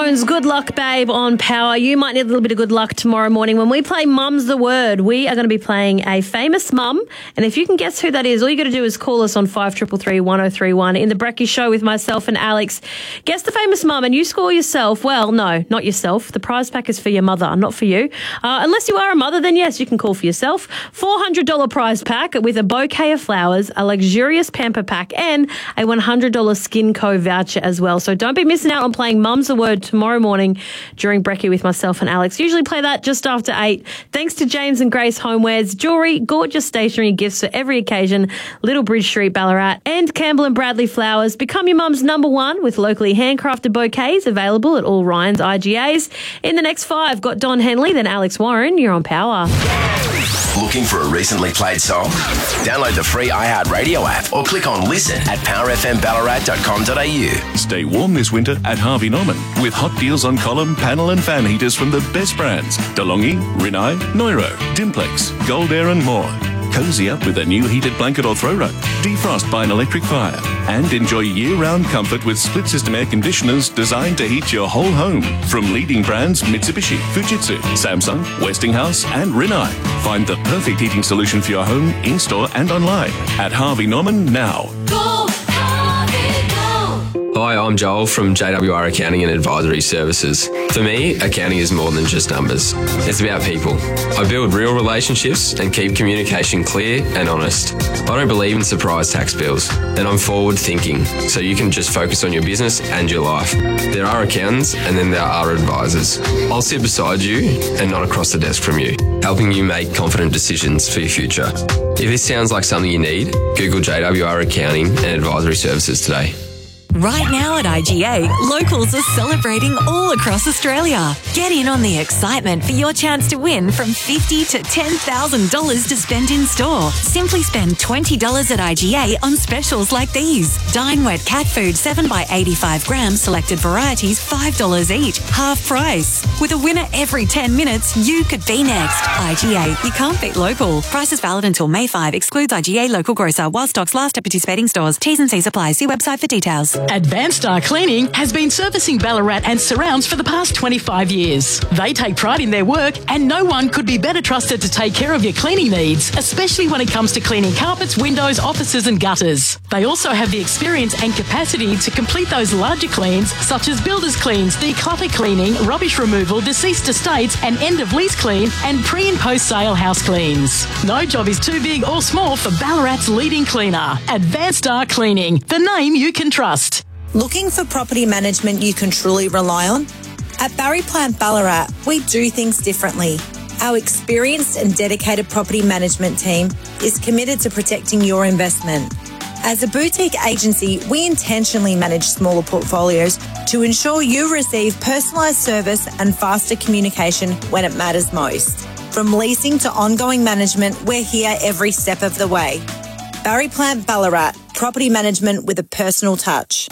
Stones, Good Luck Babe on Power. You might need a little bit of good luck tomorrow morning when we play Mum's the Word. We are going to be playing a famous mum, and if you can guess who that is, all you got to do is call us on 5333 1031 in the Brekkie Show with myself and Alex. Guess the famous mum and you score yourself. Well, no, not yourself. The prize pack is for your mother, not for you. Unless you are a mother, then yes, you can call for yourself. $400 prize pack with a bouquet of flowers, a luxurious pamper pack, and a $100 SkinCo voucher as well. So don't be missing out on playing Mum's the Word tomorrow morning during Brekkie with myself and Alex. Usually play that just after 8. Thanks to James and Grace Homewares, jewellery, gorgeous stationery, gifts for every occasion, Little Bridge Street, Ballarat, and Campbell and Bradley Flowers. Become your mum's number one with locally handcrafted bouquets available at all Ryan's IGAs. In the next 5, got Don Henley, then Alex Warren. You're on Power. Looking for a recently played song? Download the free iHeartRadio app or click on listen at powerfmballarat.com.au. Stay warm this winter at Harvey Norman with hot deals on column, panel and fan heaters from the best brands. DeLonghi, Rinnai, Neuro, Dimplex, Gold Air and more. Cozy up with a new heated blanket or throw rug. Defrost by an electric fire. And enjoy year-round comfort with split-system air conditioners designed to heat your whole home. From leading brands Mitsubishi, Fujitsu, Samsung, Westinghouse and Rinnai. Find the perfect heating solution for your home, in-store and online at Harvey Norman now. Go, Harvey, go. Hi, I'm Joel from JWR Accounting and Advisory Services. For me, accounting is more than just numbers. It's about people. I build real relationships and keep communication clear and honest. I don't believe in surprise tax bills, and I'm forward thinking, so you can just focus on your business and your life. There are accountants and then there are advisors. I'll sit beside you and not across the desk from you, helping you make confident decisions for your future. If this sounds like something you need, Google JWR Accounting and Advisory Services today. Right now at IGA, locals are celebrating all across Australia. Get in on the excitement for your chance to win from $50,000 to $10,000 to spend in store. Simply spend $20 at IGA on specials like these. Dine Wet cat food 7 by 85 grams, selected varieties $5 each, half price. With a winner every 10 minutes, you could be next. IGA, you can't beat local. Price is valid until May 5, excludes IGA local grocer while stocks last at participating stores. T's and C's apply. See website for details. Advanced Star Cleaning has been servicing Ballarat and surrounds for the past 25 years. They take pride in their work and no one could be better trusted to take care of your cleaning needs, especially when it comes to cleaning carpets, windows, offices and gutters. They also have the experience and capacity to complete those larger cleans such as builders cleans, declutter cleaning, rubbish removal, deceased estates and end of lease clean and pre and post sale house cleans. No job is too big or small for Ballarat's leading cleaner. Advanced Star Cleaning, the name you can trust. Looking for property management you can truly rely on? At Barry Plant Ballarat, we do things differently. Our experienced and dedicated property management team is committed to protecting your investment. As a boutique agency, we intentionally manage smaller portfolios to ensure you receive personalised service and faster communication when it matters most. From leasing to ongoing management, we're here every step of the way. Barry Plant Ballarat, property management with a personal touch.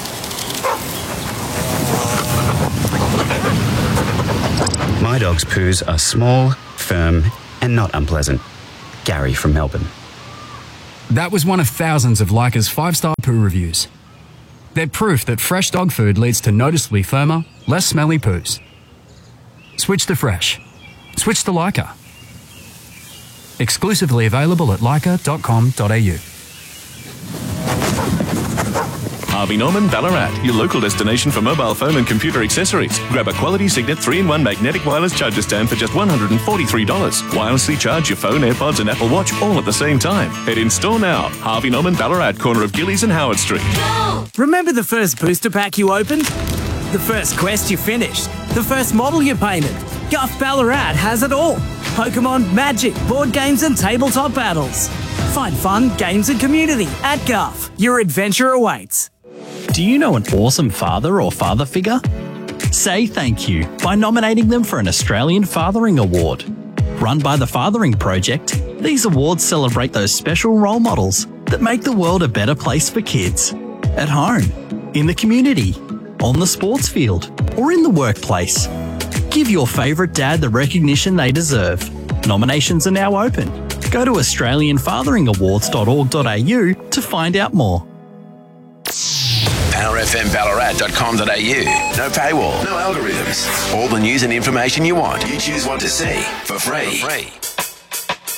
My dog's poos are small, firm, and not unpleasant. Gary from Melbourne. That was one of thousands of Leica's 5-star poo reviews. They're proof that fresh dog food leads to noticeably firmer, less smelly poos. Switch to fresh. Switch to Leica. Exclusively available at leica.com.au. Harvey Norman, Ballarat, your local destination for mobile phone and computer accessories. Grab a quality Signet 3-in-1 magnetic wireless charger stand for just $143. Wirelessly charge your phone, AirPods and Apple Watch all at the same time. Head in store now. Harvey Norman, Ballarat, corner of Gillies and Howard Street. Remember the first booster pack you opened? The first quest you finished? The first model you painted? Guff Ballarat has it all. Pokemon, Magic, board games and tabletop battles. Find fun, games and community at Guff. Your adventure awaits. Do you know an awesome father or father figure? Say thank you by nominating them for an Australian Fathering Award. Run by the Fathering Project, these awards celebrate those special role models that make the world a better place for kids. At home, in the community, on the sports field, or in the workplace. Give your favourite dad the recognition they deserve. Nominations are now open. Go to australianfatheringawards.org.au to find out more. Power fmballarat.com.au. No paywall, no algorithms. All the news and information you want. You choose what to see for free.